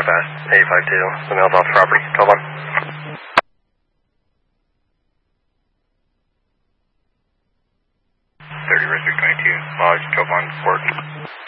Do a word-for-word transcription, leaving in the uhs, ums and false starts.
quarter past, eight five two. The mail's off the property, twelve one. thirty, Risk twenty-two, lodge, twelve one, port.